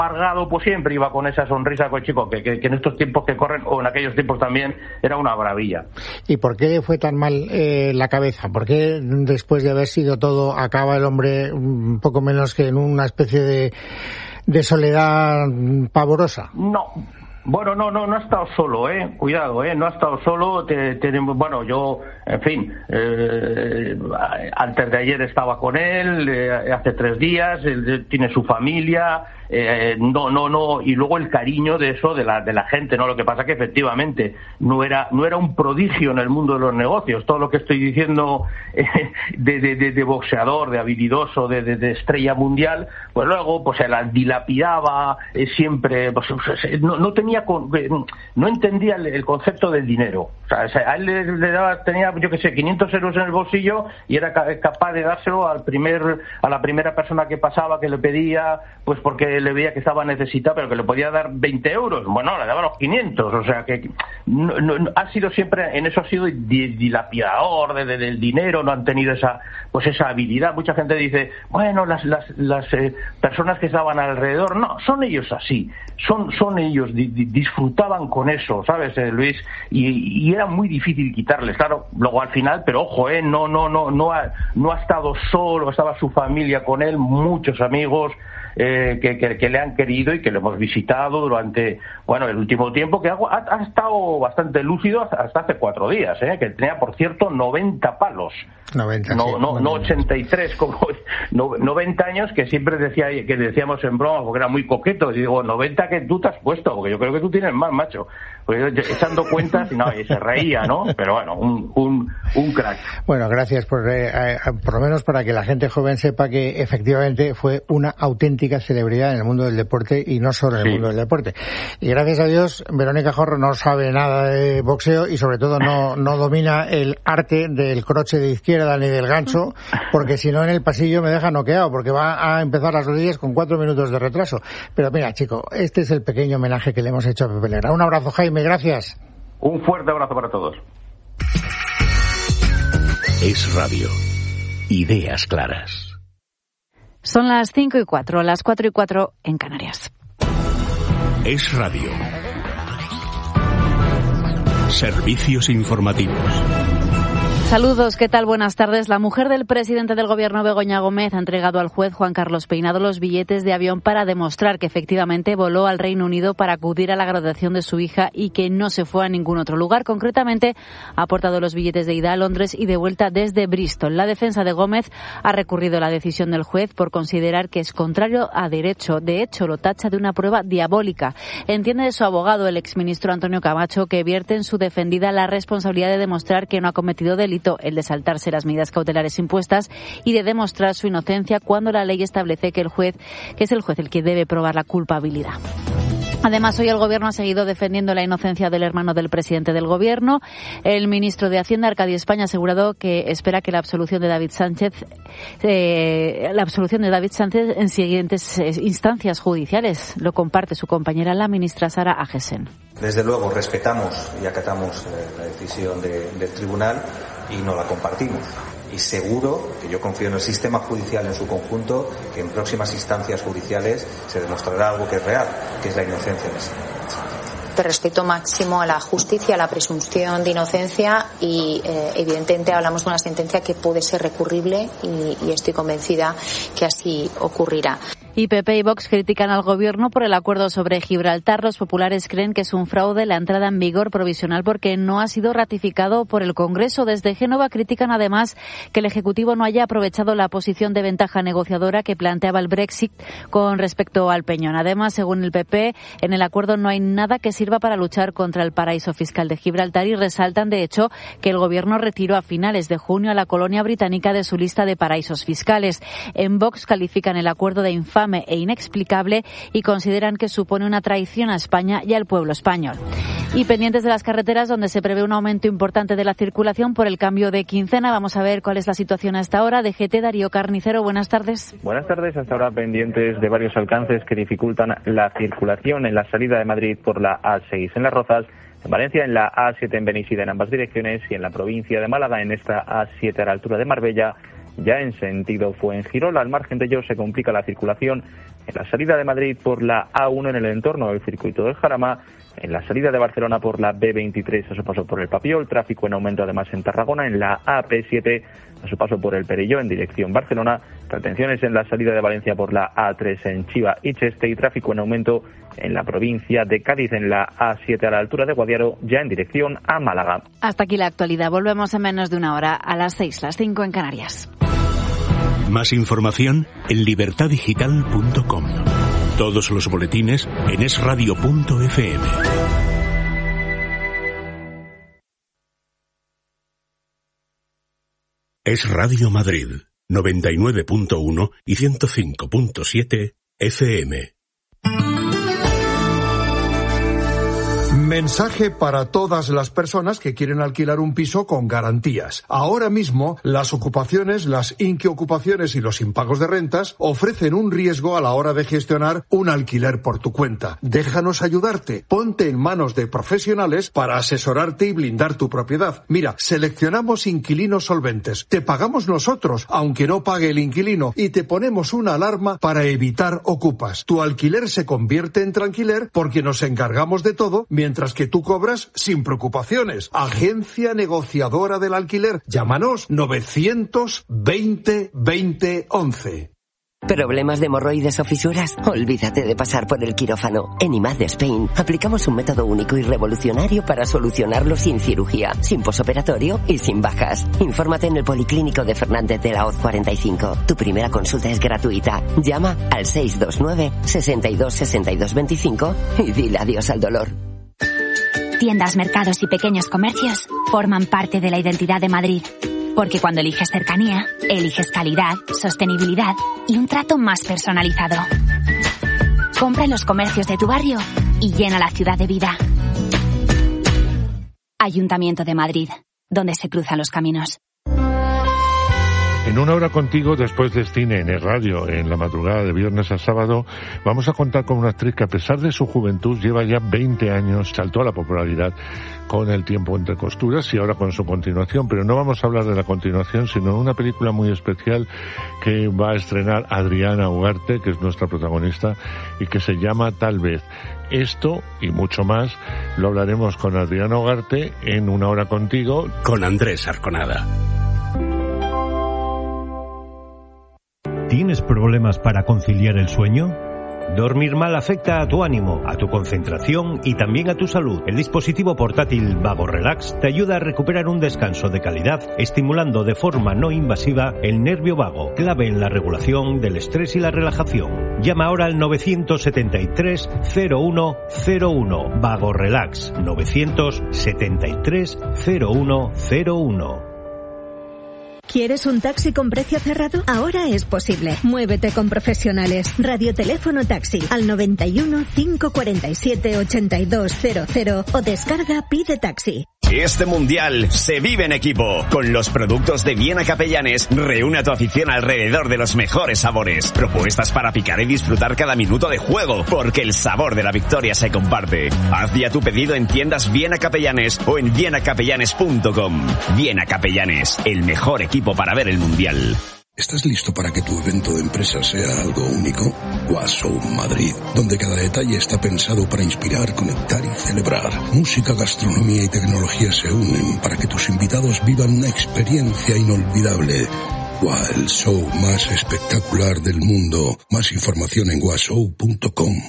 amargado, pues siempre iba con esa sonrisa, con chico, que en estos tiempos que corren, o en aquellos tiempos también, era una maravilla. ¿Y por qué le fue tan mal la cabeza? ¿Por qué después de haber sido todo, acaba el hombre un poco menos que en una especie de soledad pavorosa? No. Bueno, no ha estado solo, cuidado, no ha estado solo. Bueno, yo, en fin, antes de ayer estaba con él, hace 3 días, él tiene su familia, no, y luego el cariño de eso, de la gente, ¿no? Lo que pasa que efectivamente no era un prodigio en el mundo de los negocios. Todo lo que estoy diciendo de boxeador, de habilidoso, de estrella mundial, pues luego pues se la dilapidaba siempre, pues no entendía el concepto del dinero. O sea, a él tenía, yo qué sé, 500 euros en el bolsillo y era capaz de dárselo a la primera persona que pasaba, que le pedía, pues porque le veía que estaba necesitado, pero que le podía dar 20 euros. Bueno, le daba los 500. O sea, que ha sido siempre, en eso ha sido dilapidador del dinero, no han tenido esa habilidad. Mucha gente dice, bueno, las personas que estaban alrededor, no, son ellos así. Son ellos, disfrutaban con eso, ¿sabes, Luis? Y era muy difícil quitarles, claro, luego al final, pero ojo, no ha estado solo, estaba su familia con él, muchos amigos que le han querido y que lo hemos visitado durante, el último tiempo, que ha estado bastante lúcido hasta hace 4 días, que tenía, por cierto, 90 palos. 90, no, sí, no 83, como 90 años, que siempre decíamos en broma, porque era muy coqueto, y digo, 90 que tú te has puesto, porque yo creo que tú tienes más, macho. Pues echando cuentas, y se reía, ¿no? Pero bueno, un crack. Bueno, gracias por lo menos para que la gente joven sepa que efectivamente fue una auténtica celebridad en el mundo del deporte y no solo en el mundo del deporte. Y gracias a Dios, Verónica Jorro no sabe nada de boxeo y sobre todo no domina el arte del croche de izquierda ni del gancho, porque si no en el pasillo me deja noqueado, porque va a empezar las rodillas con 4 minutos de retraso. Pero mira, chico, este es el pequeño homenaje que le hemos hecho a Pepe Lerra. Un abrazo, Jaime, gracias. Un fuerte abrazo para todos. Es Radio. Ideas claras. Son las 5:04, las 4:04 en Canarias. Es Radio. Servicios informativos. Saludos, ¿qué tal? Buenas tardes. La mujer del presidente del Gobierno, Begoña Gómez, ha entregado al juez Juan Carlos Peinado los billetes de avión para demostrar que efectivamente voló al Reino Unido para acudir a la graduación de su hija y que no se fue a ningún otro lugar. Concretamente, ha aportado los billetes de ida a Londres y de vuelta desde Bristol. La defensa de Gómez ha recurrido la decisión del juez por considerar que es contrario a derecho. De hecho, lo tacha de una prueba diabólica. Entiende de su abogado, el exministro Antonio Camacho, que vierte en su defendida la responsabilidad de demostrar que no ha cometido delito, el de saltarse las medidas cautelares impuestas, y de demostrar su inocencia cuando la ley establece que es el juez el que debe probar la culpabilidad. Además, hoy el Gobierno ha seguido defendiendo la inocencia del hermano del presidente del Gobierno. El ministro de Hacienda, Arcadio España, ha asegurado que espera que la absolución de David Sánchez en siguientes instancias judiciales. Lo comparte su compañera, la ministra Sara Agesen. Desde luego respetamos y acatamos la decisión del tribunal y no la compartimos. Y seguro que yo confío en el sistema judicial en su conjunto, que en próximas instancias judiciales se demostrará algo que es real, que es la inocencia de este hombre. De respeto máximo a la justicia, a la presunción de inocencia y evidentemente hablamos de una sentencia que puede ser recurrible y estoy convencida que así ocurrirá. Y PP y Vox critican al Gobierno por el acuerdo sobre Gibraltar. Los populares creen que es un fraude la entrada en vigor provisional porque no ha sido ratificado por el Congreso. Desde Génova critican además que el Ejecutivo no haya aprovechado la posición de ventaja negociadora que planteaba el Brexit con respecto al Peñón. Además, según el PP, en el acuerdo no hay nada que sirva para luchar contra el paraíso fiscal de Gibraltar y resaltan, de hecho, que el Gobierno retiró a finales de junio a la colonia británica de su lista de paraísos fiscales. En Vox califican el acuerdo de infame e inexplicable y consideran que supone una traición a España y al pueblo español. Y pendientes de las carreteras, donde se prevé un aumento importante de la circulación por el cambio de quincena. Vamos a ver cuál es la situación a esta hora. DGT, Darío Carnicero, buenas tardes. Buenas tardes. Hasta ahora pendientes de varios alcances que dificultan la circulación en la salida de Madrid por la A6 en Las Rozas, en Valencia en la A7 en Beneixida en ambas direcciones y en la provincia de Málaga en esta A7 a la altura de Marbella, ya en sentido Fuengirola. Al margen de ello se complica la circulación en la salida de Madrid por la A1 en el entorno del circuito del Jarama, en la salida de Barcelona por la B23 a su paso por el Papiol, tráfico en aumento además en Tarragona, en la AP7 a su paso por el Perelló en dirección Barcelona, retenciones en la salida de Valencia por la A3 en Chiva y Cheste y tráfico en aumento en la provincia de Cádiz en la A7 a la altura de Guadiaro, ya en dirección a Málaga. Hasta aquí la actualidad. Volvemos en menos de una hora a las 6, las 5 en Canarias. Más información en libertadigital.com. Todos los boletines en esradio.fm. Es Radio Madrid, 99.1 y 105.7 FM. Mensaje para todas las personas que quieren alquilar un piso con garantías. Ahora mismo, las ocupaciones, las inquiocupaciones y los impagos de rentas ofrecen un riesgo a la hora de gestionar un alquiler por tu cuenta. Déjanos ayudarte. Ponte en manos de profesionales para asesorarte y blindar tu propiedad. Mira, seleccionamos inquilinos solventes. Te pagamos nosotros, aunque no pague el inquilino, y te ponemos una alarma para evitar ocupas. Tu alquiler se convierte en tranquiler porque nos encargamos de todo, mientras que tú cobras sin preocupaciones. Agencia negociadora del alquiler. Llámanos 920 20 11. ¿Problemas de hemorroides o fisuras? Olvídate de pasar por el quirófano. En IMAD Spain aplicamos un método único y revolucionario para solucionarlo sin cirugía, sin posoperatorio y sin bajas. Infórmate en el Policlínico de Fernández de la Hoz 45. Tu primera consulta es gratuita. Llama al 629 62 62 25 y dile adiós al dolor. Tiendas, mercados y pequeños comercios forman parte de la identidad de Madrid. Porque cuando eliges cercanía, eliges calidad, sostenibilidad y un trato más personalizado. Compra en los comercios de tu barrio y llena la ciudad de vida. Ayuntamiento de Madrid, donde se cruzan los caminos. En una hora contigo, después de cine en el radio, en la madrugada de viernes a sábado, vamos a contar con una actriz que a pesar de su juventud lleva ya 20 años, saltó a la popularidad con El tiempo entre costuras y ahora con su continuación, pero no vamos a hablar de la continuación, sino de una película muy especial que va a estrenar Adriana Ugarte, que es nuestra protagonista, y que se llama Tal vez. Esto y mucho más lo hablaremos con Adriana Ugarte en Una hora contigo, con Andrés Arconada. ¿Tienes problemas para conciliar el sueño? Dormir mal afecta a tu ánimo, a tu concentración y también a tu salud. El dispositivo portátil Vago Relax te ayuda a recuperar un descanso de calidad, estimulando de forma no invasiva el nervio vago, clave en la regulación del estrés y la relajación. Llama ahora al 973 0101. Vago Relax, 973 0101. ¿Quieres un taxi con precio cerrado? Ahora es posible. Muévete con profesionales. Radioteléfono Taxi al 91 547 8200 o descarga Pide Taxi. Este mundial se vive en equipo. Con los productos de Viena Capellanes, reúne a tu afición alrededor de los mejores sabores. Propuestas para picar y disfrutar cada minuto de juego, porque el sabor de la victoria se comparte. Haz ya tu pedido en tiendas Viena Capellanes o en vienacapellanes.com. Viena Capellanes, el mejor equipo para ver el mundial. ¿Estás listo para que tu evento de empresa sea algo único? Washow Madrid, donde cada detalle está pensado para inspirar, conectar y celebrar. Música, gastronomía y tecnología se unen para que tus invitados vivan una experiencia inolvidable. El show más espectacular del mundo. Más información en washow.com.